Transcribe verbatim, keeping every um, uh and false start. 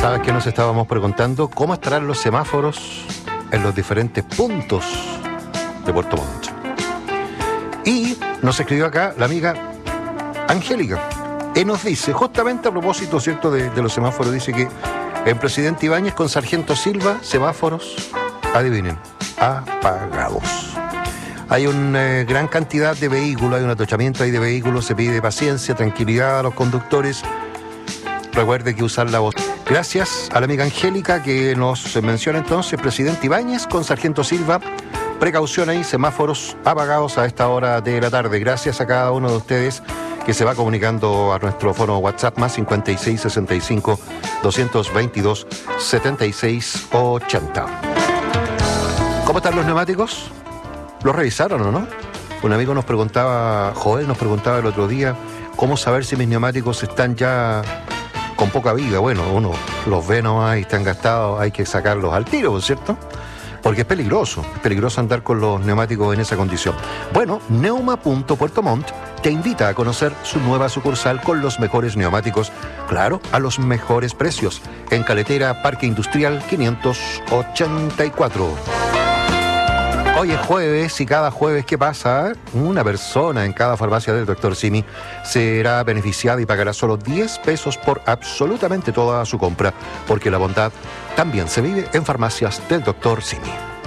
¿Sabes qué nos estábamos preguntando? ¿Cómo estarán los semáforos en los diferentes puntos de Puerto Montt? Y nos escribió acá la amiga Angélica, y nos dice, justamente a propósito, ¿cierto?, de, de los semáforos, dice que en Presidente Ibáñez con Sargento Silva, semáforos, adivinen, apagados. Hay una eh, gran cantidad de vehículos, hay un atochamiento ahí de vehículos, se pide paciencia, tranquilidad a los conductores. Recuerde que usar la voz. Gracias a la amiga Angélica que nos menciona entonces Presidente Ibáñez con Sargento Silva. Precaución ahí, semáforos apagados a esta hora de la tarde. Gracias a cada uno de ustedes que se va comunicando a nuestro foro WhatsApp más cincuenta y seis sesenta y cinco doscientos veintidós setenta y seis ochenta. ¿Cómo están los neumáticos? ¿Los revisaron o no? Un amigo nos preguntaba, Joel nos preguntaba el otro día, ¿cómo saber si mis neumáticos están ya con poca vida? Bueno, uno los ve nomás y están gastados, hay que sacarlos al tiro, ¿cierto? Porque es peligroso, es peligroso andar con los neumáticos en esa condición. Bueno, Neuma punto Puerto Montt te invita a conocer su nueva sucursal con los mejores neumáticos, claro, a los mejores precios, en Caletera, Parque Industrial quinientos ochenta y cuatro. Hoy es jueves y cada jueves, ¿qué pasa? Una persona en cada farmacia del doctor Simi será beneficiada y pagará solo diez pesos por absolutamente toda su compra, porque la bondad también se vive en farmacias del doctor Simi.